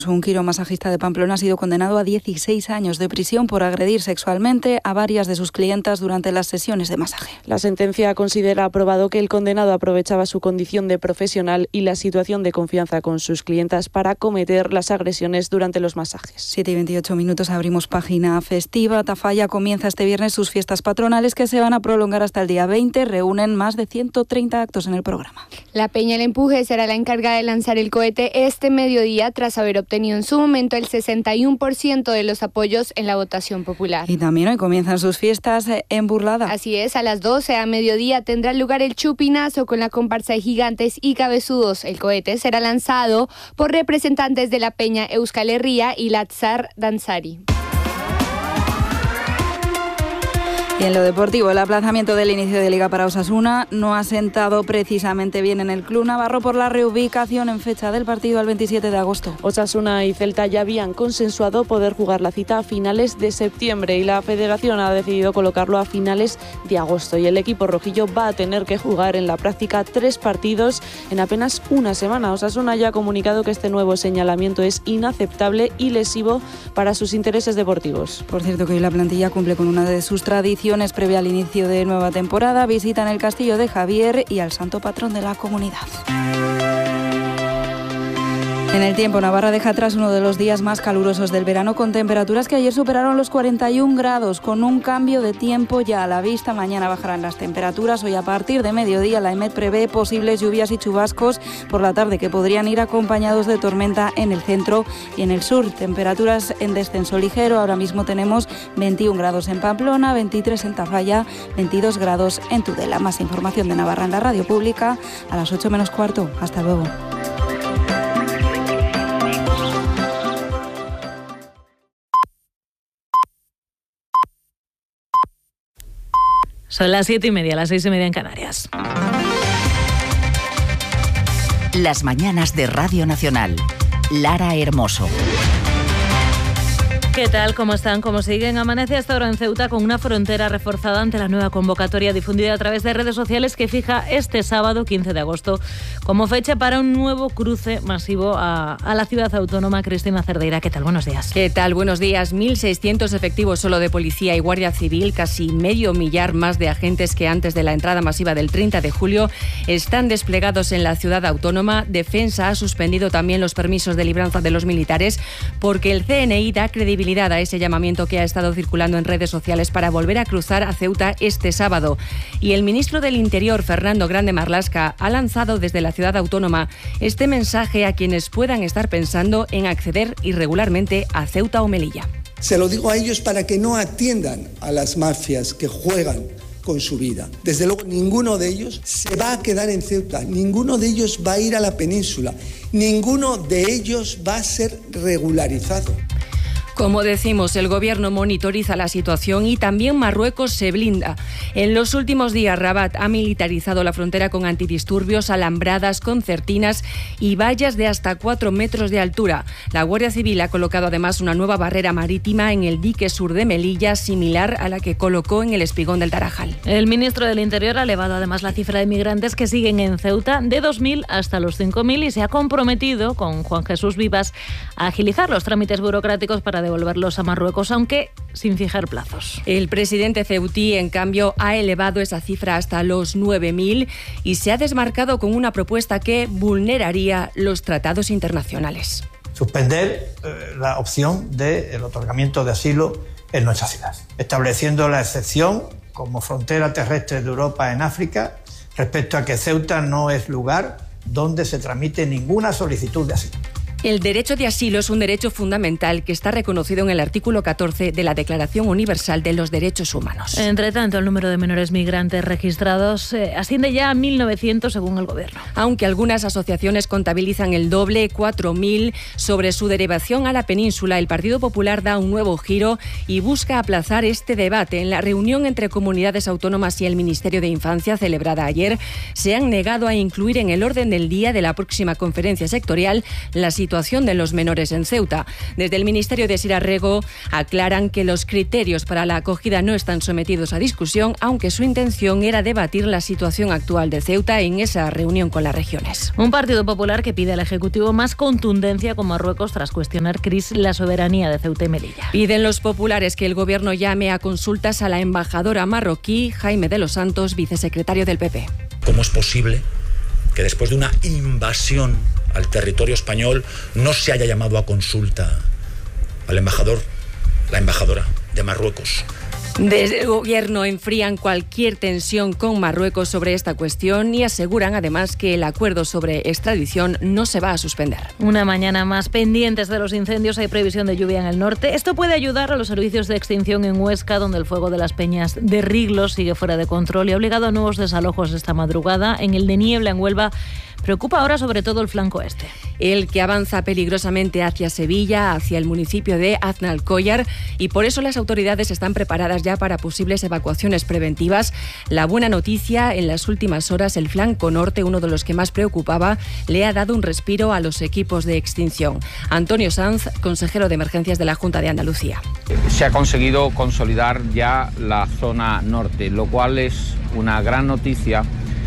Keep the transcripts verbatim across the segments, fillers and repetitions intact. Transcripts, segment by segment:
Un quiromasajista de Pamplona ha sido condenado a dieciséis años de prisión por agredir sexualmente a varias de sus clientas durante las sesiones de masaje. La sentencia considera aprobado que el condenado aprovechaba su condición de profesional y la situación de confianza con sus clientas para cometer las agresiones durante los masajes. siete y veintiocho minutos, abrimos página festiva. Tafalla comienza este viernes sus fiestas patronales que se van a prolongar hasta el día veinte. Reúnen más de ciento treinta actos en el programa. La Peña El Empuje será la encargada de lanzar el cohete este mediodía tras haber obtenido tenido en su momento el sesenta y uno por ciento de los apoyos en la votación popular. Y también hoy comienzan sus fiestas en Burlada. Así es, a las doce a mediodía tendrá lugar el chupinazo con la comparsa de gigantes y cabezudos. El cohete será lanzado por representantes de la Peña Euskal Herria y Latzar Danzari. Y en lo deportivo, el aplazamiento del inicio de Liga para Osasuna no ha sentado precisamente bien en el club navarro por la reubicación en fecha del partido al veintisiete de agosto. Osasuna y Celta ya habían consensuado poder jugar la cita a finales de septiembre y la Federación ha decidido colocarlo a finales de agosto. Y el equipo rojillo va a tener que jugar en la práctica tres partidos en apenas una semana. Osasuna ya ha comunicado que este nuevo señalamiento es inaceptable y lesivo para sus intereses deportivos. Por cierto, que hoy la plantilla cumple con una de sus tradiciones previa al inicio de nueva temporada. Visitan el Castillo de Javier y al santo patrón de la comunidad. En el tiempo, Navarra deja atrás uno de los días más calurosos del verano con temperaturas que ayer superaron los cuarenta y un grados, con un cambio de tiempo ya a la vista. Mañana bajarán las temperaturas. Hoy a partir de mediodía la EMET prevé posibles lluvias y chubascos por la tarde que podrían ir acompañados de tormenta en el centro y en el sur. Temperaturas en descenso ligero. Ahora mismo tenemos veintiún grados en Pamplona, veintitrés en Tafalla, veintidós grados en Tudela. Más información de Navarra en la radio pública a las ocho menos cuarto. Hasta luego. Son las siete y media, las seis y media en Canarias. Las mañanas de Radio Nacional. Lara Hermoso. ¿Qué tal? ¿Cómo están? ¿Cómo siguen? Amanece hasta ahora en Ceuta con una frontera reforzada ante la nueva convocatoria difundida a través de redes sociales que fija este sábado quince de agosto como fecha para un nuevo cruce masivo a, a la ciudad autónoma. Cristina Cerdeira, ¿qué tal? Buenos días. ¿Qué tal? Buenos días. mil seiscientos efectivos solo de policía y guardia civil, casi medio millar más de agentes que antes de la entrada masiva del treinta de julio, están desplegados en la ciudad autónoma. Defensa ha suspendido también los permisos de libranza de los militares porque el C N I da credibilidad a ese llamamiento que ha estado circulando en redes sociales para volver a cruzar a Ceuta este sábado. Y el ministro del Interior, Fernando Grande Marlaska, ha lanzado desde la ciudad autónoma este mensaje a quienes puedan estar pensando en acceder irregularmente a Ceuta o Melilla. Se lo digo a ellos para que no atiendan a las mafias que juegan con su vida. Desde luego, ninguno de ellos se va a quedar en Ceuta, ninguno de ellos va a ir a la península, ninguno de ellos va a ser regularizado. Como decimos, el gobierno monitoriza la situación y también Marruecos se blinda. En los últimos días, Rabat ha militarizado la frontera con antidisturbios, alambradas, concertinas y vallas de hasta cuatro metros de altura. La Guardia Civil ha colocado además una nueva barrera marítima en el dique sur de Melilla, similar a la que colocó en el espigón del Tarajal. El ministro del Interior ha elevado además la cifra de migrantes que siguen en Ceuta de dos mil hasta los cinco mil y se ha comprometido con Juan Jesús Vivas a agilizar los trámites burocráticos para devolverlos a Marruecos, aunque sin fijar plazos. El presidente ceutí, en cambio, ha elevado esa cifra hasta los nueve mil y se ha desmarcado con una propuesta que vulneraría los tratados internacionales. Suspender eh, la opción del otorgamiento de asilo en nuestra ciudad, estableciendo la excepción como frontera terrestre de Europa en África respecto a que Ceuta no es lugar donde se tramite ninguna solicitud de asilo. El derecho de asilo es un derecho fundamental que está reconocido en el artículo catorce de la Declaración Universal de los Derechos Humanos. Entre tanto, el número de menores migrantes registrados eh, asciende ya a mil novecientos según el Gobierno. Aunque algunas asociaciones contabilizan el doble, cuatro mil, sobre su derivación a la península, el Partido Popular da un nuevo giro y busca aplazar este debate. En la reunión entre comunidades autónomas y el Ministerio de Infancia, celebrada ayer, se han negado a incluir en el orden del día de la próxima conferencia sectorial la situación situación de los menores en Ceuta. Desde el Ministerio de Sira Rego aclaran que los criterios para la acogida no están sometidos a discusión, aunque su intención era debatir la situación actual de Ceuta en esa reunión con las regiones. Un Partido Popular que pide al Ejecutivo más contundencia con Marruecos tras cuestionar Cris la soberanía de Ceuta y Melilla. Piden los populares que el Gobierno llame a consultas a la embajadora marroquí Jaime de los Santos, vicesecretario del P P. ¿Cómo es posible que después de una invasión al territorio español no se haya llamado a consulta al embajador, la embajadora de Marruecos? Desde el Gobierno enfrían cualquier tensión con Marruecos sobre esta cuestión y aseguran además que el acuerdo sobre extradición no se va a suspender. Una mañana más pendientes de los incendios, hay previsión de lluvia en el norte. Esto puede ayudar a los servicios de extinción en Huesca, donde el fuego de las peñas de Riglos sigue fuera de control y ha obligado a nuevos desalojos esta madrugada. En el de Niebla, en Huelva, preocupa ahora sobre todo el flanco este. El que avanza peligrosamente hacia Sevilla, hacia el municipio de Aznalcóllar, y por eso las autoridades están preparadas ya para posibles evacuaciones preventivas. La buena noticia, en las últimas horas el flanco norte, uno de los que más preocupaba, le ha dado un respiro a los equipos de extinción. Antonio Sanz, consejero de Emergencias de la Junta de Andalucía. Se ha conseguido consolidar ya la zona norte, lo cual es una gran noticia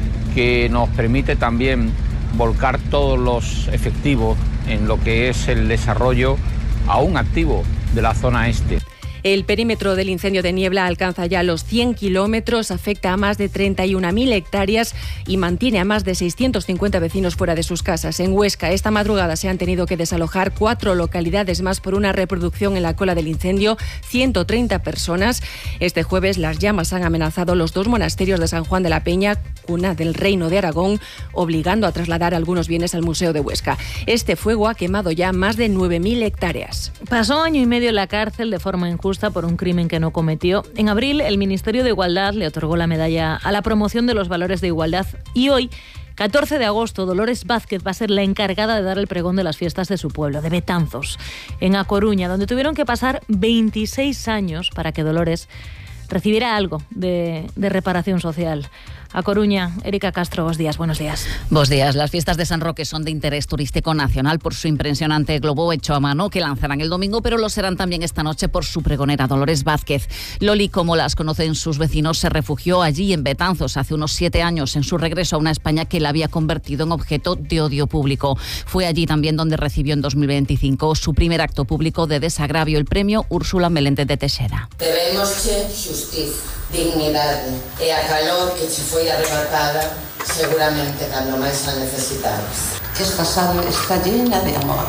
que nos permite también volcar todos los efectivos en lo que es el desarrollo aún activo de la zona este. El perímetro del incendio de Niebla alcanza ya los cien kilómetros, afecta a más de treinta y una mil hectáreas y mantiene a más de seiscientos cincuenta vecinos fuera de sus casas. En Huesca, esta madrugada se han tenido que desalojar cuatro localidades más por una reproducción en la cola del incendio, ciento treinta personas. Este jueves las llamas han amenazado los dos monasterios de San Juan de la Peña, cuna del Reino de Aragón, obligando a trasladar algunos bienes al Museo de Huesca. Este fuego ha quemado ya más de nueve mil hectáreas. Pasó año y medio en la cárcel de forma injusta por un crimen que no cometió. En abril, el Ministerio de Igualdad le otorgó la medalla a la promoción de los valores de igualdad y hoy, catorce de agosto, Dolores Vázquez va a ser la encargada de dar el pregón de las fiestas de su pueblo, de Betanzos, en A Coruña, donde tuvieron que pasar veintiséis años para que Dolores recibiera algo de, de reparación social. A Coruña, Erika Castro, buenos días, buenos días. Buenos días. Las fiestas de San Roque son de interés turístico nacional por su impresionante globo hecho a mano que lanzarán el domingo, pero lo serán también esta noche por su pregonera Dolores Vázquez. Loli, como las conocen sus vecinos, se refugió allí en Betanzos hace unos siete años en su regreso a una España que la había convertido en objeto de odio público. Fue allí también donde recibió en dos mil veinticinco su primer acto público de desagravio, el premio Úrsula Meléndez de Teixeira. Debemos justicia, dignidade e a calor que che foi arrebatada seguramente cando máis a necesitabas. Esta sala está llena de amor,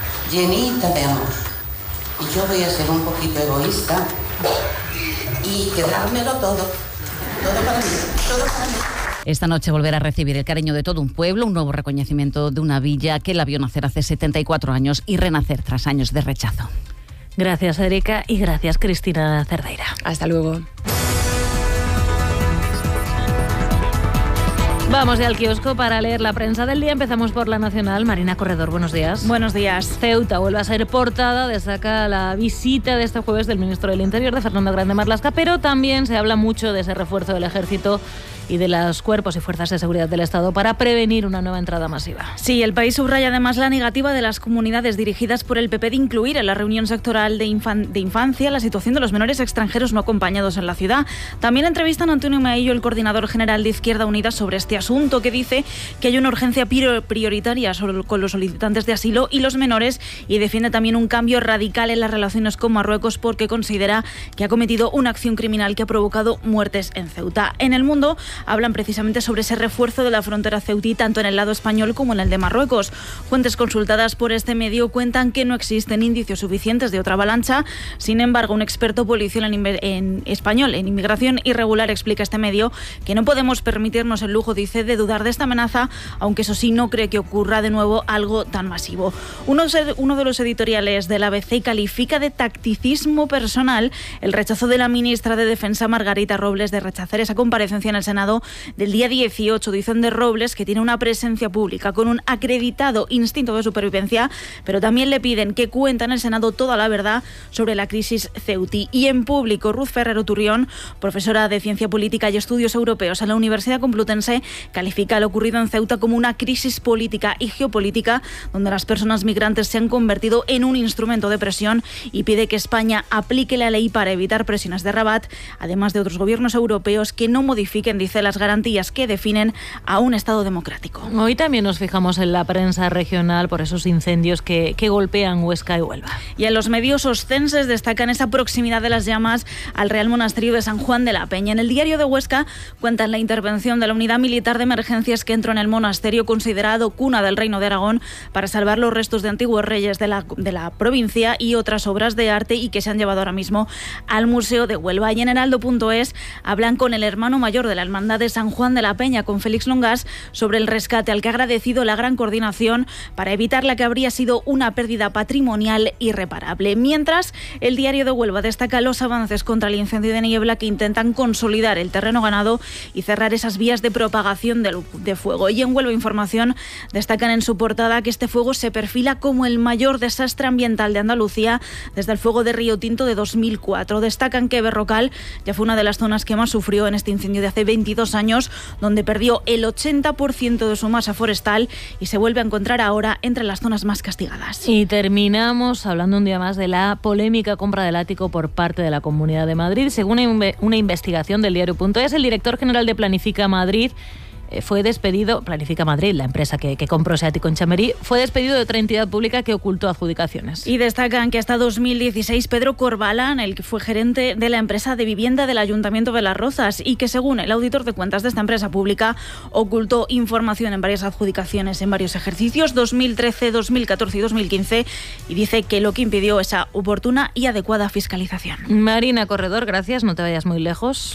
llenita de amor. Y yo voy a ser un poquito egoísta y quedármelo todo, todo para mí, todo para mí. Esta noche volverá a recibir el cariño de todo un pueblo, un nuevo reconocimiento de una villa que la vio nacer hace setenta y cuatro años y renacer tras años de rechazo. Gracias, Erika, y gracias, Cristina Cerdeira. Hasta luego. Vamos ya al kiosco para leer la prensa del día. Empezamos por La Nacional. Marina Corredor, buenos días. Buenos días. Ceuta vuelve a ser portada, destaca la visita de este jueves del ministro del Interior, de Fernando Grande Marlaska, pero también se habla mucho de ese refuerzo del ejército y de los cuerpos y fuerzas de seguridad del Estado para prevenir una nueva entrada masiva. Sí, El País subraya además la negativa de las comunidades dirigidas por el P P de incluir en la reunión sectorial de, infan- de infancia la situación de los menores extranjeros no acompañados en la ciudad. También entrevistan a Antonio Maillo, el coordinador general de Izquierda Unida, sobre este asunto, que dice que hay una urgencia prioritaria sobre, con los solicitantes de asilo y los menores, y defiende también un cambio radical en las relaciones con Marruecos porque considera que ha cometido una acción criminal que ha provocado muertes en Ceuta. En El Mundo hablan precisamente sobre ese refuerzo de la frontera ceutí, tanto en el lado español como en el de Marruecos. Fuentes consultadas por este medio cuentan que no existen indicios suficientes de otra avalancha. Sin embargo, un experto policial en, en español en inmigración irregular explica a este medio que no podemos permitirnos el lujo, dice, de dudar de esta amenaza, aunque eso sí no cree que ocurra de nuevo algo tan masivo. Uno, uno de los editoriales del A B C califica de tacticismo personal el rechazo de la ministra de Defensa, Margarita Robles, de rechazar esa comparecencia en el Senado Ganado del día dieciocho. Dicen de Robles que tiene una presencia pública con un acreditado instinto de supervivencia, pero también le piden que cuente en el Senado toda la verdad sobre la crisis ceutí. Y en público, Ruth Ferrero Turrión, profesora de Ciencia Política y Estudios Europeos en la Universidad Complutense, califica lo ocurrido en Ceuta como una crisis política y geopolítica donde las personas migrantes se han convertido en un instrumento de presión, y pide que España aplique la ley para evitar presiones de Rabat, además de otros gobiernos europeos que no modifiquen, dice, las garantías que definen a un Estado democrático. Hoy también nos fijamos en la prensa regional por esos incendios que, que golpean Huesca y Huelva. Y en los medios oscenses destacan esa proximidad de las llamas al Real Monasterio de San Juan de la Peña. En el Diario de Huesca cuentan la intervención de la Unidad Militar de Emergencias que entró en el monasterio, considerado cuna del Reino de Aragón, para salvar los restos de antiguos reyes de la, de la provincia y otras obras de arte, y que se han llevado ahora mismo al Museo de Huelva. Y en heraldo punto es hablan con el hermano mayor de la Hermandad de San Juan de la Peña, con Félix Longas, sobre el rescate, al que ha agradecido la gran coordinación para evitar la que habría sido una pérdida patrimonial irreparable. Mientras, el Diario de Huelva destaca los avances contra el incendio de niebla, que intentan consolidar el terreno ganado y cerrar esas vías de propagación del, de fuego. Y en Huelva Información destacan en su portada que este fuego se perfila como el mayor desastre ambiental de Andalucía desde el fuego de Río Tinto de dos mil cuatro. Destacan que Berrocal ya fue una de las zonas que más sufrió en este incendio de hace veintidós años, donde perdió el ochenta por ciento de su masa forestal y se vuelve a encontrar ahora entre las zonas más castigadas. Y terminamos hablando un día más de la polémica compra del ático por parte de la Comunidad de Madrid. Según una investigación del diario punto es, el director general de Planifica Madrid fue despedido, Planifica Madrid, la empresa que, que compró ese ático en Chamberí, fue despedido de otra entidad pública que ocultó adjudicaciones. Y destacan que hasta dos mil dieciséis Pedro Corbalán, el que fue gerente de la empresa de vivienda del Ayuntamiento de Las Rozas, y que según el auditor de cuentas de esta empresa pública ocultó información en varias adjudicaciones en varios ejercicios, dos mil trece, dos mil catorce y dos mil quince, y dice que lo que impidió esa oportuna y adecuada fiscalización. Marina Corredor, gracias, no te vayas muy lejos.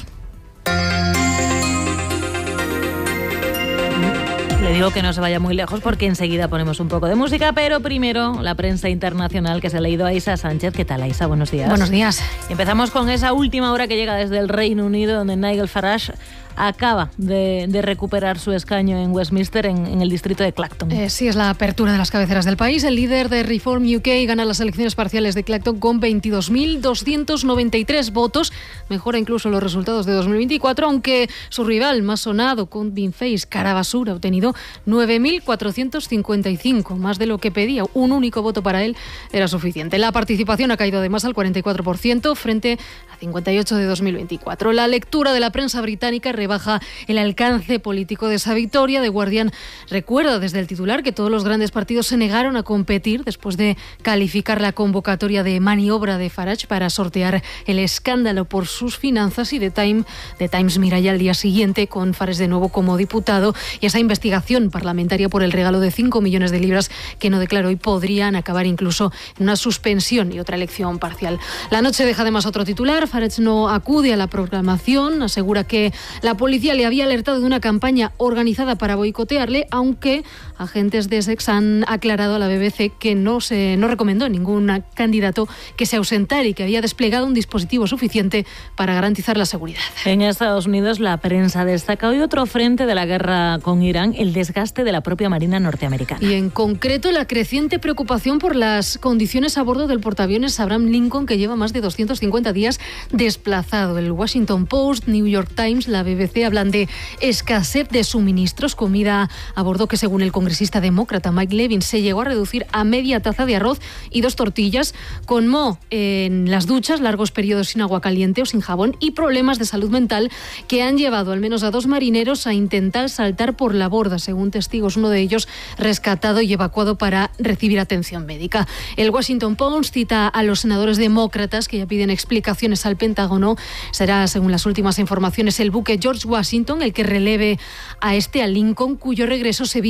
Le digo que no se vaya muy lejos porque enseguida ponemos un poco de música, pero primero la prensa internacional, que se ha leído a Isa Sánchez. ¿Qué tal, Isa? Buenos días. Buenos días. Y empezamos con esa última hora que llega desde el Reino Unido, donde Nigel Farage acaba de, de recuperar su escaño en Westminster, en, en el distrito de Clacton. Eh, sí, es la apertura de las cabeceras del país. El líder de Reform U K gana las elecciones parciales de Clacton con veintidós mil doscientos noventa y tres votos. Mejora incluso los resultados de dos mil veinticuatro, aunque su rival más sonado, Corbyn Face, cara basura, ha obtenido nueve mil cuatrocientos cincuenta y cinco, más de lo que pedía. Un único voto para él era suficiente. La participación ha caído además al cuarenta y cuatro por ciento frente a cincuenta y ocho por ciento de dos mil veinticuatro. La lectura de la prensa británica baja el alcance político de esa victoria. The Guardian recuerda desde el titular que todos los grandes partidos se negaron a competir después de calificar la convocatoria de maniobra de Farage para sortear el escándalo por sus finanzas, y The, Time, The Times mira ya al día siguiente con Farage de nuevo como diputado y esa investigación parlamentaria por el regalo de cinco millones de libras que no declaró, y podrían acabar incluso en una suspensión y otra elección parcial. La noche deja además otro titular. Farage no acude a la proclamación, asegura que la policía le había alertado de una campaña organizada para boicotearle, aunque agentes de Essex han aclarado a la B B C que no se no recomendó a ningún candidato que se ausentara y que había desplegado un dispositivo suficiente para garantizar la seguridad. En Estados Unidos, la prensa destaca hoy otro frente de la guerra con Irán, el desgaste de la propia Marina norteamericana. Y en concreto, la creciente preocupación por las condiciones a bordo del portaaviones Abraham Lincoln, que lleva más de doscientos cincuenta días desplazado. El Washington Post, New York Times, la B B C hablan de escasez de suministros, comida a bordo que, según el congresista demócrata Mike Levin, se llegó a reducir a media taza de arroz y dos tortillas, con moho en las duchas, largos periodos sin agua caliente o sin jabón, y problemas de salud mental que han llevado al menos a dos marineros a intentar saltar por la borda, según testigos, uno de ellos rescatado y evacuado para recibir atención médica. El Washington Post cita a los senadores demócratas que ya piden explicaciones al Pentágono. Será, según las últimas informaciones, el buque George Washington el que releve a este, a Lincoln, cuyo regreso se viene aplazando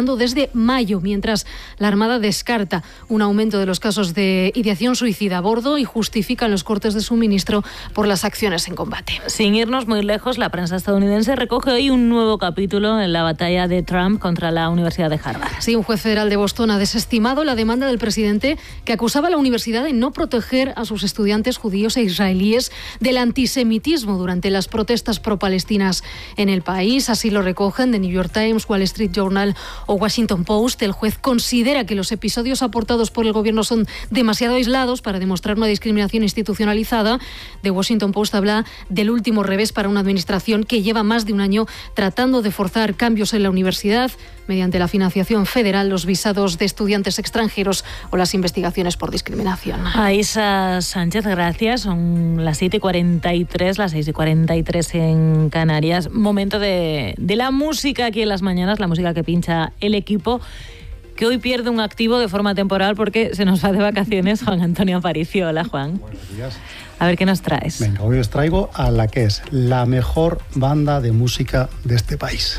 aumentando desde mayo, mientras la Armada descarta un aumento de los casos de ideación suicida a bordo y justifican los cortes de suministro por las acciones en combate. Sin irnos muy lejos, la prensa estadounidense recoge hoy un nuevo capítulo en la batalla de Trump contra la Universidad de Harvard. Sí, un juez federal de Boston ha desestimado la demanda del presidente que acusaba a la universidad de no proteger a sus estudiantes judíos e israelíes del antisemitismo durante las protestas pro-palestinas en el país. Así lo recogen The New York Times, Wall Street Journal o Washington Post. El juez considera que los episodios aportados por el gobierno son demasiado aislados para demostrar una discriminación institucionalizada. The Washington Post habla del último revés para una administración que lleva más de un año tratando de forzar cambios en la universidad mediante la financiación federal, los visados de estudiantes extranjeros o las investigaciones por discriminación. Aisa Sánchez, gracias. Son las siete y cuarenta y tres, las seis y cuarenta y tres en Canarias. Momento de, de la música aquí en las mañanas, la música que pincha el equipo, que hoy pierde un activo de forma temporal porque se nos va de vacaciones Juan Antonio Aparicio. Hola, Juan. Buenos días. A ver, ¿qué nos traes? Venga, hoy os traigo a la que es la mejor banda de música de este país.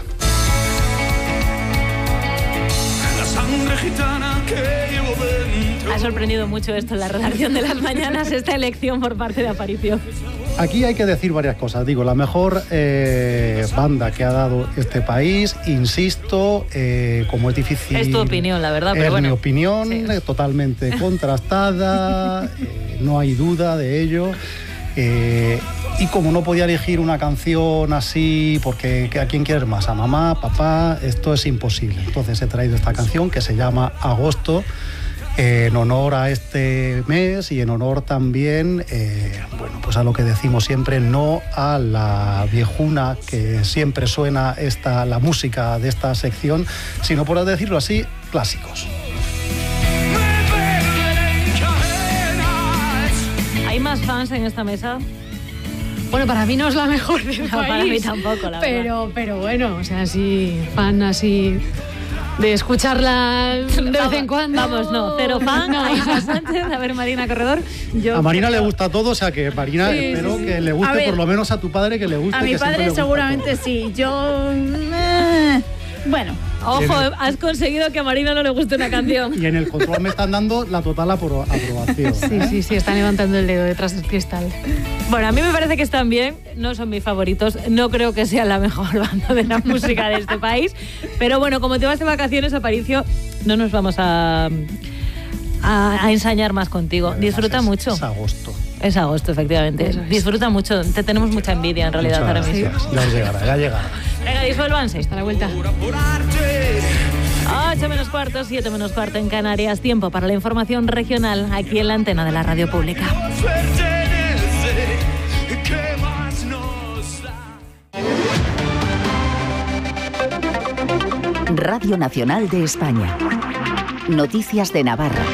Ha sorprendido mucho esto en la redacción de las mañanas, esta elección por parte de Aparicio. Aquí hay que decir varias cosas. Digo, la mejor eh, banda que ha dado este país, insisto, eh, como es difícil... Es tu opinión, la verdad, pero es bueno. mi opinión, Sí. totalmente contrastada, eh, no hay duda de ello. Eh, y como no podía elegir una canción así, porque ¿a quién quieres más? ¿A mamá, papá? Esto es imposible. Entonces he traído esta canción que se llama Agosto, eh, en honor a este mes y en honor también, eh, bueno, pues a lo que decimos siempre, no a la viejuna que siempre suena esta, la música de esta sección, sino, por decirlo así, clásicos. ¿Hay más fans en esta mesa? Bueno, para mí no es la mejor del No, país. para mí tampoco, la pero, pero bueno, o sea, sí, fan así de escucharla de vez en cuando. Vamos, no, cero fan. No. Aisa Sánchez, a ver, Marina Corredor. Yo A Marina creo... le gusta todo, o sea que Marina, Sí, espero sí, sí. que le A guste, ver, por lo menos a tu padre que le guste. A mi que siempre le padre gusta seguramente sí. Yo... eh, bueno. Ojo, has conseguido que a Marina no le guste una canción. Y en el control me están dando la total apro- aprobación. Sí, ¿eh? sí, sí, está levantando el dedo detrás del cristal. Bueno, a mí me parece que están bien, no son mis favoritos, no creo que sea la mejor banda de la música de este país, pero bueno, como te vas de vacaciones, Aparicio, no nos vamos a, a, a ensañar más contigo. Además, Disfruta es, mucho. Es agosto. Es agosto, efectivamente. Eso es. Disfruta mucho, te tenemos mucha envidia en realidad Muchas ahora mismo. gracias. Ya os llegará, ya llegará. Venga, disuélvanse. Hasta la vuelta. ocho menos cuarto, siete menos cuarto en Canarias. Tiempo para la información regional aquí en la antena de la radio pública. Radio Nacional de España. Noticias de Navarra.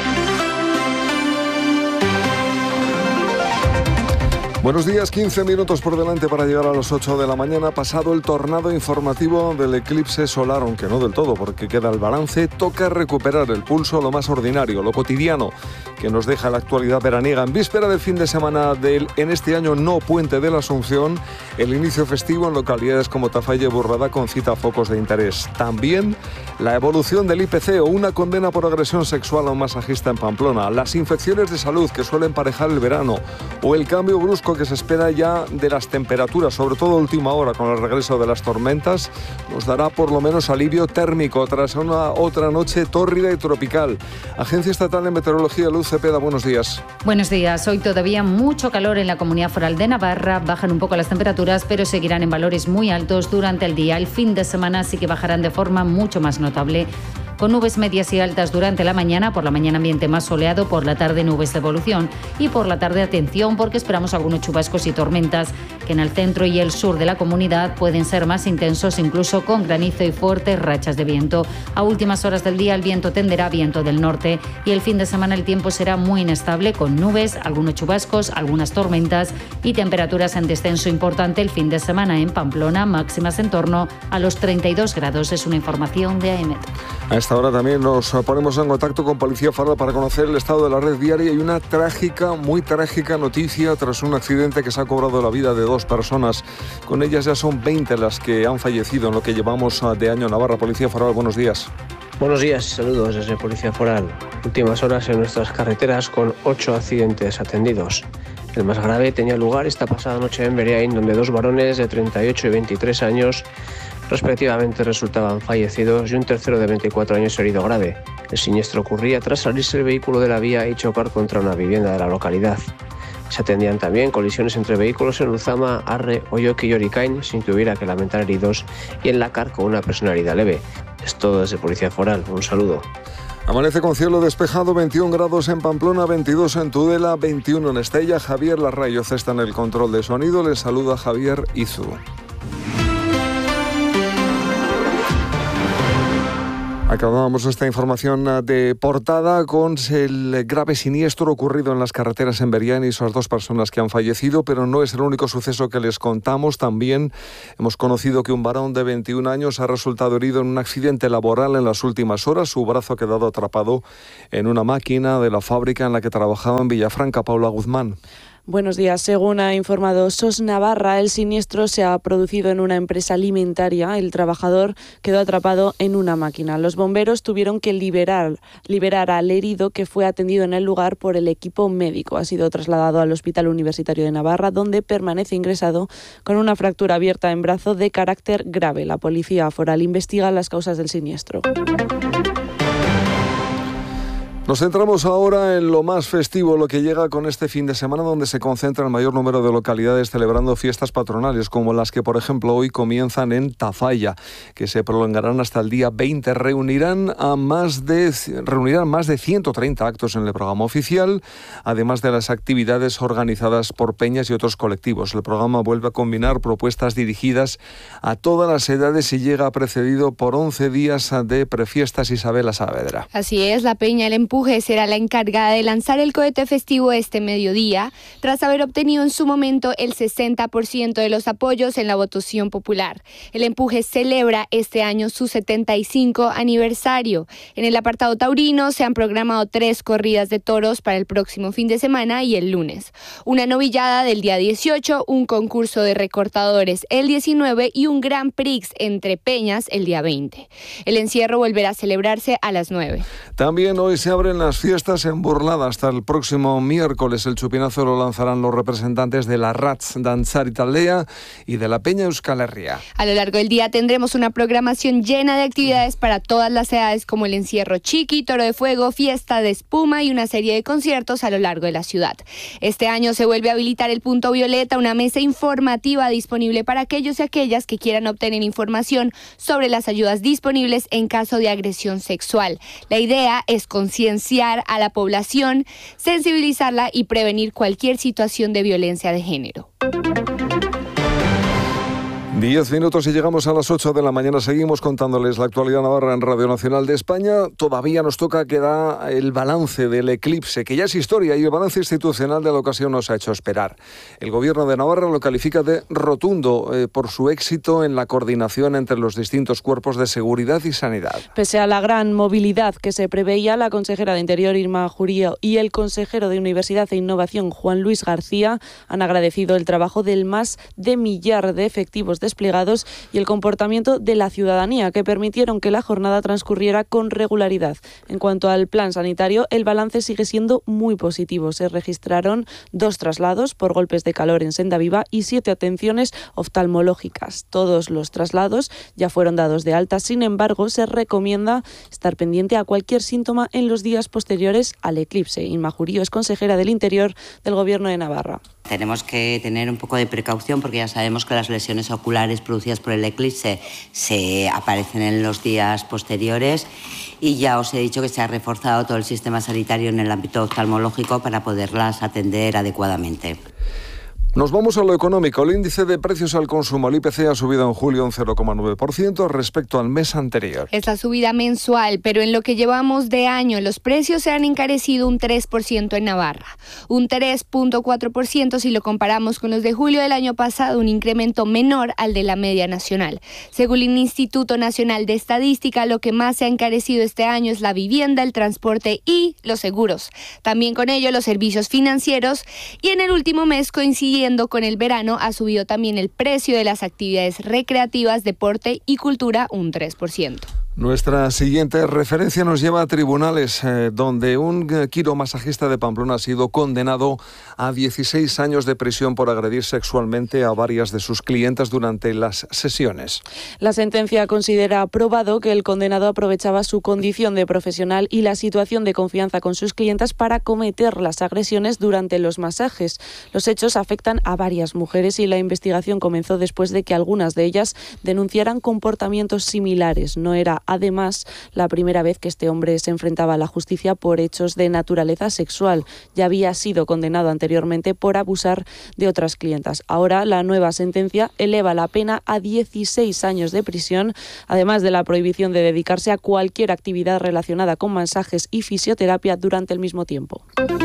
Buenos días, quince minutos por delante para llegar a las ocho de la mañana. Pasado el tornado informativo del eclipse solar, aunque no del todo, porque queda el balance, toca recuperar el pulso a lo más ordinario, lo cotidiano, que nos deja la actualidad veraniega. En víspera del fin de semana del, en este año no Puente de la Asunción, el inicio festivo en localidades como Tafalla y Burrada con cita a focos de interés. También la evolución del I P C o una condena por agresión sexual a un masajista en Pamplona, las infecciones de salud que suelen parejar el verano o el cambio brusco que se espera ya de las temperaturas, sobre todo a última hora con el regreso de las tormentas, nos dará por lo menos alivio térmico tras una otra noche tórrida y tropical. Agencia Estatal de Meteorología, Luz Cepeda, buenos días. Buenos días. Hoy todavía mucho calor en la Comunidad Foral de Navarra, bajan un poco las temperaturas, pero seguirán en valores muy altos durante el día. El fin de semana sí que bajarán de forma mucho más notable, con nubes medias y altas durante la mañana, por la mañana ambiente más soleado, por la tarde nubes de evolución y por la tarde atención porque esperamos algunos chubascos y tormentas que en el centro y el sur de la comunidad pueden ser más intensos, incluso con granizo y fuertes rachas de viento. A últimas horas del día el viento tenderá a viento del norte y el fin de semana el tiempo será muy inestable con nubes, algunos chubascos, algunas tormentas y temperaturas en descenso importante el fin de semana en Pamplona, máximas en torno a los treinta y dos grados. Es una información de A E M E T. A esta hora también nos ponemos en contacto con Policía Foral para conocer el estado de la red viaria y una trágica, muy trágica noticia tras un accidente que se ha cobrado la vida de dos personas. Con ellas ya son veinte las que han fallecido en lo que llevamos de año en Navarra. Policía Foral, buenos días. Buenos días, saludos desde Policía Foral. Últimas horas en nuestras carreteras con ocho accidentes atendidos. El más grave tenía lugar esta pasada noche en Beriain, donde dos varones de treinta y ocho y veintitrés años respectivamente resultaban fallecidos y un tercero de veinticuatro años herido grave. El siniestro ocurría tras salirse el vehículo de la vía y chocar contra una vivienda de la localidad. Se atendían también colisiones entre vehículos en Luzama, Arre, Oyoque y Oricain, sin que hubiera que lamentar heridos, y en Lácar con una persona herida leve. Es todo desde Policía Foral. Un saludo. Amanece con cielo despejado, veintiún grados en Pamplona, veintidós en Tudela, veintiuno en Estella. Javier Larrayoz está en el control de sonido. Les saluda Javier Izu. Acabamos esta información de portada con el grave siniestro ocurrido en las carreteras en Beriain y esas dos personas que han fallecido, pero no es el único suceso que les contamos. También hemos conocido que un varón de veintiún años ha resultado herido en un accidente laboral en las últimas horas. Su brazo ha quedado atrapado en una máquina de la fábrica en la que trabajaba en Villafranca. Paula Guzmán. Buenos días. Según ha informado SOS Navarra, el siniestro se ha producido en una empresa alimentaria. El trabajador quedó atrapado en una máquina. Los bomberos tuvieron que liberar, liberar al herido, que fue atendido en el lugar por el equipo médico. Ha sido trasladado al Hospital Universitario de Navarra, donde permanece ingresado con una fractura abierta en brazo de carácter grave. La Policía Foral investiga las causas del siniestro. Nos centramos ahora en lo más festivo, lo que llega con este fin de semana, donde se concentra el mayor número de localidades celebrando fiestas patronales, como las que, por ejemplo, hoy comienzan en Tafalla, que se prolongarán hasta el día veinte. Reunirán a más de, reunirán más de ciento treinta actos en el programa oficial, además de las actividades organizadas por peñas y otros colectivos. El programa vuelve a combinar propuestas dirigidas a todas las edades y llega precedido por once días de prefiestas. Isabela Saavedra. Así es, la peña El Empuje será la encargada de lanzar el cohete festivo este mediodía, tras haber obtenido en su momento el sesenta por ciento de los apoyos en la votación popular. El Empuje celebra este año su setenta y cinco aniversario. En el apartado taurino se han programado tres corridas de toros para el próximo fin de semana y el lunes. Una novillada del día dieciocho, un concurso de recortadores el diecinueve y un Grand Prix entre peñas el día veinte. El encierro volverá a celebrarse a las nueve. También hoy se abren las fiestas en Burlada. Hasta el próximo miércoles el chupinazo lo lanzarán los representantes de la Rats Dantzari Taldea y de la Peña Euskal Herria. A lo largo del día tendremos una programación llena de actividades para todas las edades, como el encierro chiqui, toro de fuego, fiesta de espuma y una serie de conciertos a lo largo de la ciudad. Este año se vuelve a habilitar el Punto Violeta, una mesa informativa disponible para aquellos y aquellas que quieran obtener información sobre las ayudas disponibles en caso de agresión sexual. La idea es concienciar a la población, sensibilizarla y prevenir cualquier situación de violencia de género. Diez minutos y llegamos a las ocho de la mañana. Seguimos contándoles la actualidad navarra en Radio Nacional de España. Todavía nos toca que da el balance del eclipse, que ya es historia, y el balance institucional de la ocasión nos ha hecho esperar. El Gobierno de Navarra lo califica de rotundo eh, por su éxito en la coordinación entre los distintos cuerpos de seguridad y sanidad. Pese a la gran movilidad que se preveía, la consejera de Interior, Irma Jurío, y el consejero de Universidad e Innovación, Juan Luis García, han agradecido el trabajo del más de millar de efectivos de desplegados y el comportamiento de la ciudadanía, que permitieron que la jornada transcurriera con regularidad. En cuanto al plan sanitario, el balance sigue siendo muy positivo. Se registraron dos traslados por golpes de calor en Senda Viva y siete atenciones oftalmológicas. Todos los traslados ya fueron dados de alta. Sin embargo, se recomienda estar pendiente a cualquier síntoma en los días posteriores al eclipse. Inma Jurío es consejera del Interior del Gobierno de Navarra. Tenemos que tener un poco de precaución porque ya sabemos que las lesiones oculares producidas por el eclipse se aparecen en los días posteriores y ya os he dicho que se ha reforzado todo el sistema sanitario en el ámbito oftalmológico para poderlas atender adecuadamente. Nos vamos a lo económico. El índice de precios al consumo, el I P C, ha subido en julio un cero coma nueve por ciento respecto al mes anterior. Es la subida mensual, pero en lo que llevamos de año, los precios se han encarecido un tres por ciento en Navarra. Un tres coma cuatro por ciento si lo comparamos con los de julio del año pasado, un incremento menor al de la media nacional. Según el Instituto Nacional de Estadística, lo que más se ha encarecido este año es la vivienda, el transporte y los seguros. También con ello los servicios financieros, y en el último mes, coincidiendo con el verano, ha subido también el precio de las actividades recreativas, deporte y cultura un tres por ciento. Nuestra siguiente referencia nos lleva a tribunales, eh, donde un quiromasajista de Pamplona ha sido condenado a dieciséis años de prisión por agredir sexualmente a varias de sus clientas durante las sesiones. La sentencia considera probado que el condenado aprovechaba su condición de profesional y la situación de confianza con sus clientas para cometer las agresiones durante los masajes. Los hechos afectan a varias mujeres y la investigación comenzó después de que algunas de ellas denunciaran comportamientos similares. No era además la primera vez que este hombre se enfrentaba a la justicia por hechos de naturaleza sexual. Ya había sido condenado anteriormente por abusar de otras clientas. Ahora la nueva sentencia eleva la pena a dieciséis años de prisión, además de la prohibición de dedicarse a cualquier actividad relacionada con masajes y fisioterapia durante el mismo tiempo.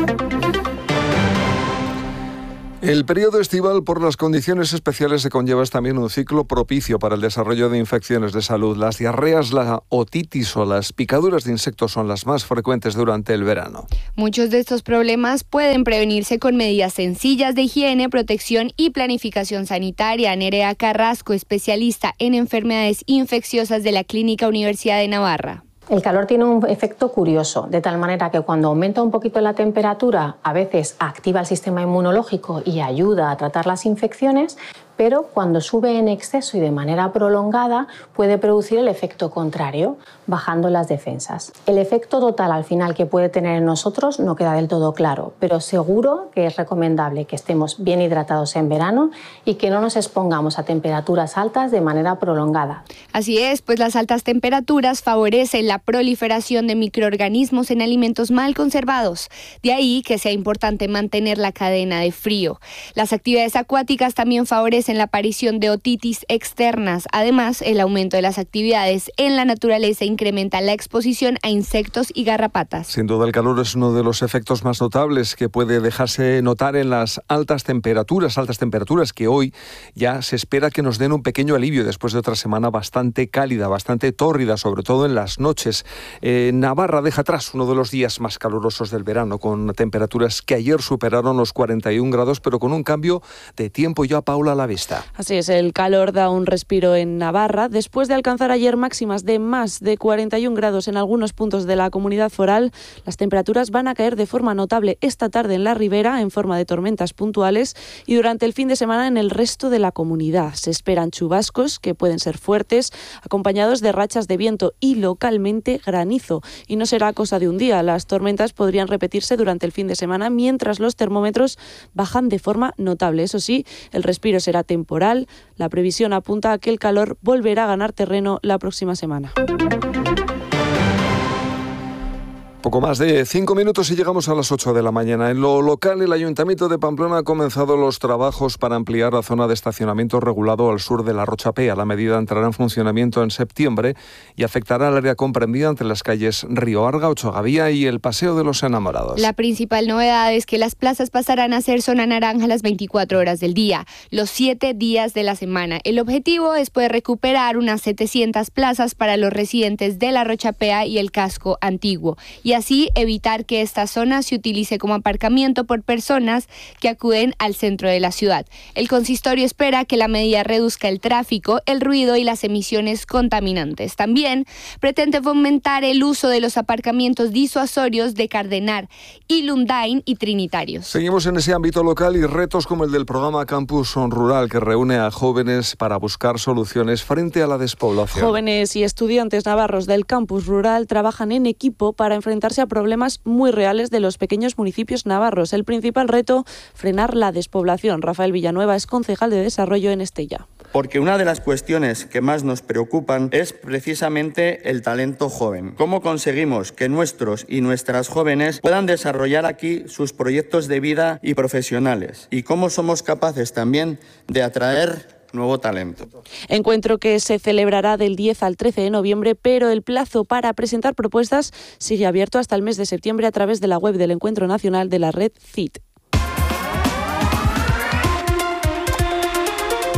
El periodo estival, por las condiciones especiales que conlleva, es también un ciclo propicio para el desarrollo de infecciones de salud. Las diarreas, la otitis o las picaduras de insectos son las más frecuentes durante el verano. Muchos de estos problemas pueden prevenirse con medidas sencillas de higiene, protección y planificación sanitaria. Nerea Carrasco, especialista en enfermedades infecciosas de la Clínica Universidad de Navarra. El calor tiene un efecto curioso, de tal manera que cuando aumenta un poquito la temperatura, a veces activa el sistema inmunológico y ayuda a tratar las infecciones, pero cuando sube en exceso y de manera prolongada puede producir el efecto contrario, bajando las defensas. El efecto total al final que puede tener en nosotros no queda del todo claro, pero seguro que es recomendable que estemos bien hidratados en verano y que no nos expongamos a temperaturas altas de manera prolongada. Así es, pues las altas temperaturas favorecen la proliferación de microorganismos en alimentos mal conservados. De ahí que sea importante mantener la cadena de frío. Las actividades acuáticas también favorecen en la aparición de otitis externas. Además, el aumento de las actividades en la naturaleza incrementa la exposición a insectos y garrapatas. Sin duda, el calor es uno de los efectos más notables que puede dejarse notar en las altas temperaturas, altas temperaturas que hoy ya se espera que nos den un pequeño alivio después de otra semana bastante cálida, bastante tórrida, sobre todo en las noches. Eh, Navarra deja atrás uno de los días más calurosos del verano, con temperaturas que ayer superaron los cuarenta y un grados, pero con un cambio de tiempo ya, Paula, a la vista. Así es, el calor da un respiro en Navarra. Después de alcanzar ayer máximas de más de cuarenta y un grados en algunos puntos de la comunidad foral, las temperaturas van a caer de forma notable esta tarde en la Ribera en forma de tormentas puntuales y durante el fin de semana en el resto de la comunidad. Se esperan chubascos que pueden ser fuertes, acompañados de rachas de viento y localmente granizo. Y no será cosa de un día. Las tormentas podrían repetirse durante el fin de semana mientras los termómetros bajan de forma notable. Eso sí, el respiro será temporal. La previsión apunta a que el calor volverá a ganar terreno la próxima semana. Poco más de cinco minutos y llegamos a las ocho de la mañana. En lo local, el Ayuntamiento de Pamplona ha comenzado los trabajos para ampliar la zona de estacionamiento regulado al sur de la Rochapea. La medida entrará en funcionamiento en septiembre y afectará al área comprendida entre las calles Río Arga, Ocho Gavía y el Paseo de los Enamorados. La principal novedad es que las plazas pasarán a ser zona naranja las veinticuatro horas del día, los siete días de la semana. El objetivo es poder recuperar unas setecientas plazas para los residentes de la Rochapea y el casco antiguo, y así evitar que esta zona se utilice como aparcamiento por personas que acuden al centro de la ciudad. El consistorio espera que la medida reduzca el tráfico, el ruido y las emisiones contaminantes. También pretende fomentar el uso de los aparcamientos disuasorios de Cardenar, Ilundain y Trinitarios. Seguimos en ese ámbito local y retos como el del programa Campus Rural, que reúne a jóvenes para buscar soluciones frente a la despoblación. Jóvenes y estudiantes navarros del Campus Rural trabajan en equipo para enfrentar a problemas muy reales de los pequeños municipios navarros. El principal reto, frenar la despoblación. Rafael Villanueva es concejal de Desarrollo en Estella. Porque una de las cuestiones que más nos preocupan es precisamente el talento joven. ¿Cómo conseguimos que nuestros y nuestras jóvenes puedan desarrollar aquí sus proyectos de vida y profesionales? ¿Y cómo somos capaces también de atraer nuevo talento? Encuentro que se celebrará del diez al trece de noviembre, pero el plazo para presentar propuestas sigue abierto hasta el mes de septiembre a través de la web del Encuentro Nacional de la red C I T.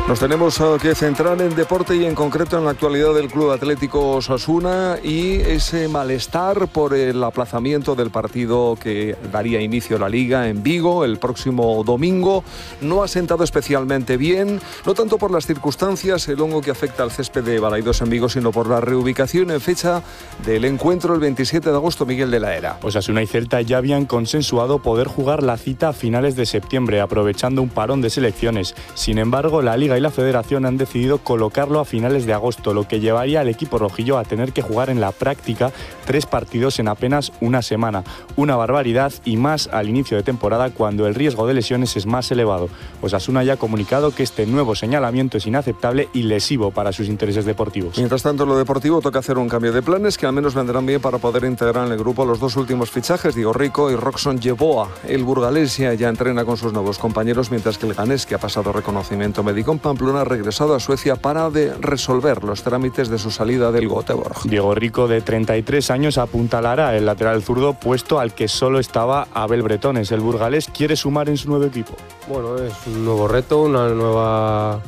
Nos tenemos que centrar en deporte y en concreto en la actualidad del Club Atlético Osasuna y ese malestar por el aplazamiento del partido que daría inicio a la Liga en Vigo el próximo domingo. No ha sentado especialmente bien, no tanto por las circunstancias, el hongo que afecta al césped de Balaidos en Vigo, sino por la reubicación en fecha del encuentro el veintisiete de agosto. Miguel de la Era. Osasuna y Celta ya habían consensuado poder jugar la cita a finales de septiembre, aprovechando un parón de selecciones. Sin embargo, la Liga y la Federación han decidido colocarlo a finales de agosto, lo que llevaría al equipo rojillo a tener que jugar en la práctica tres partidos en apenas una semana. Una barbaridad y más al inicio de temporada cuando el riesgo de lesiones es más elevado. Osasuna ya ha comunicado que este nuevo señalamiento es inaceptable y lesivo para sus intereses deportivos. Mientras tanto, en lo deportivo toca hacer un cambio de planes que al menos vendrán bien para poder integrar en el grupo los dos últimos fichajes, Diego Rico y Roxon Yeboah. El burgalesia ya entrena con sus nuevos compañeros, mientras que el ganés, que ha pasado reconocimiento médico en Pamplona, ha regresado a Suecia para de resolver los trámites de su salida del Göteborg. Diego Rico, de treinta y tres años, apuntalará el lateral zurdo, puesto al que solo estaba Abel Bretones. El burgalés quiere sumar en su nuevo equipo. Bueno, es un nuevo reto, una nueva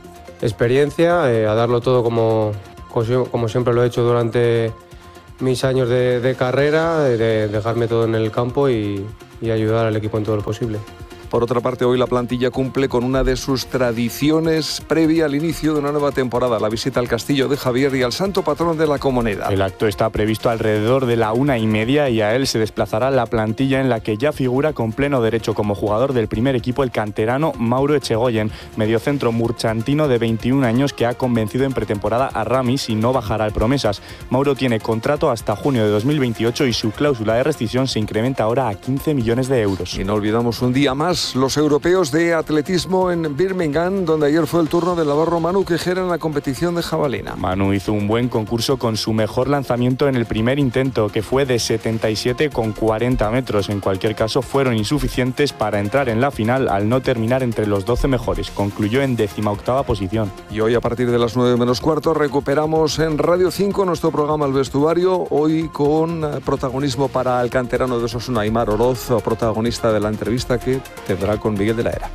experiencia, eh, a darlo todo como, como siempre lo he hecho durante mis años de, de carrera, de dejarme todo en el campo y, y ayudar al equipo en todo lo posible. Por otra parte, hoy la plantilla cumple con una de sus tradiciones previa al inicio de una nueva temporada, la visita al Castillo de Javier y al santo patrón de la Comunidad. El acto está previsto alrededor de la una y media y a él se desplazará la plantilla en la que ya figura con pleno derecho como jugador del primer equipo el canterano Mauro Echegoyen, mediocentro murchantino de veintiún años que ha convencido en pretemporada a Ramis y no bajará al promesas. Mauro tiene contrato hasta junio de dos mil veintiocho y su cláusula de rescisión se incrementa ahora a quince millones de euros. Y no olvidamos un día más los europeos de atletismo en Birmingham, donde ayer fue el turno del navarro Manu Quejera en la competición de jabalina. Manu hizo un buen concurso con su mejor lanzamiento en el primer intento, que fue de setenta y siete coma cuarenta metros. En cualquier caso, fueron insuficientes para entrar en la final al no terminar entre los doce mejores. Concluyó en decimoctava posición. Y hoy, a partir de las nueve menos cuarto, recuperamos en Radio cinco nuestro programa El Vestuario, hoy con protagonismo para el canterano de Osasuna, Aimar Oroz, protagonista de la entrevista que tendrá con Miguel de la Era.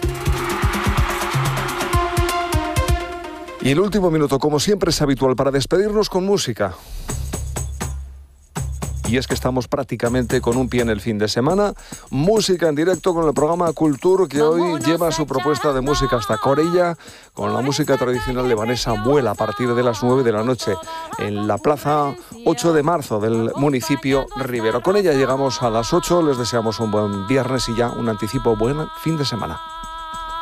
Y el último minuto, como siempre es habitual, para despedirnos con música. Y es que estamos prácticamente con un pie en el fin de semana. Música en directo con el programa Cultur, que hoy lleva su propuesta de música hasta Corella, con la música tradicional levanesa Vuela a partir de las nueve de la noche en la plaza ocho de marzo del municipio Rivero. Con ella llegamos a las ocho, les deseamos un buen viernes y ya un anticipo buen fin de semana.